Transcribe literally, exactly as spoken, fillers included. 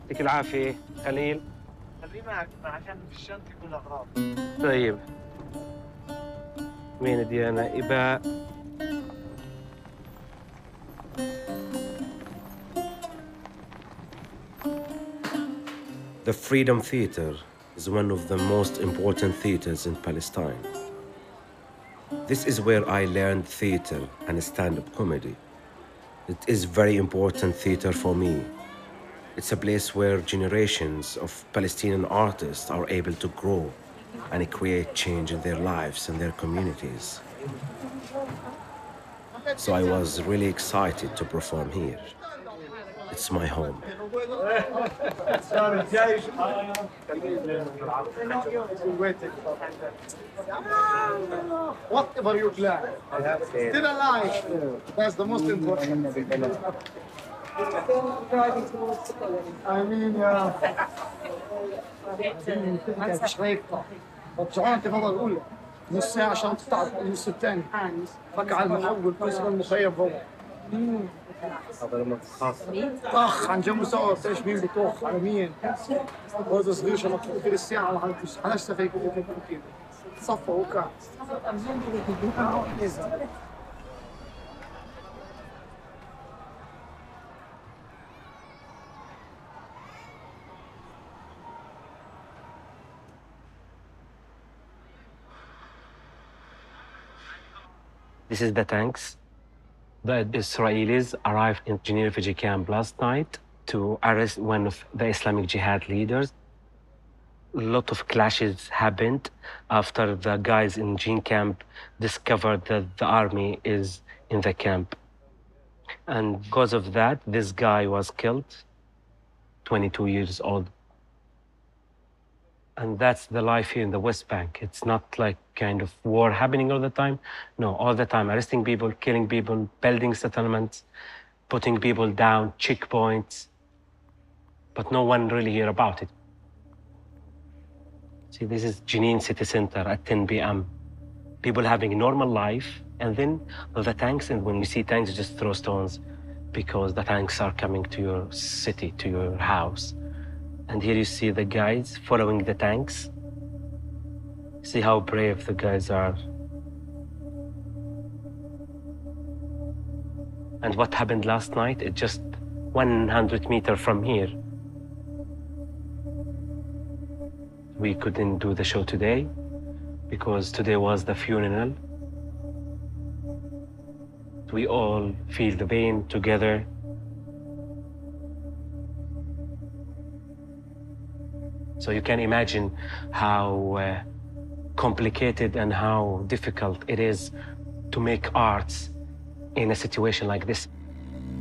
يعطيك العافية خليل. خليه معك عشان في الشنطة كل أغراض. طيب وين ديانا إباء؟ The Freedom Theatre is one of the most important theatres in Palestine. This is where I learned theatre and stand-up comedy. It is very important theatre for me. It's a place where generations of Palestinian artists are able to grow and create change in their lives and their communities. So I was really excited to perform here. It's my home. Whatever you plan, still alive. That's the most important. I mean, yeah. مش هيقطع. رجعونا انتفاضة الأولى. نص ساعة عشان تقطع النص الثاني. فك على المحول كل سنة المخيم فوق. هذا لما تخاف. طخ عن جنب سوا بتعيش مين بطخ على مين. هذا صغير شو مكتوب في الساعة على على السفيك وكيف كيف. صفى وكا. This is the tanks. The Israelis arrived in Jenin refugee camp last night to arrest one of the Islamic Jihad leaders. A lot of clashes happened after the guys in Jenin camp discovered that the army is in the camp. And because of that, this guy was killed, twenty-two years old. And that's the life here in the West Bank. It's not like kind of war happening all the time. No, all the time, arresting people, killing people, building settlements, putting people down, checkpoints. But no one really hear about it. See, this is Jenin city center at ten p m People having a normal life, and then the tanks, and when you see tanks, you just throw stones because the tanks are coming to your city, to your house. And here you see the guys following the tanks. See how brave the guys are. And what happened last night, it just one hundred meters from here. We couldn't do the show today because today was the funeral. We all feel the pain together. So you can imagine how uh, complicated and how difficult it is to make arts in a situation like this.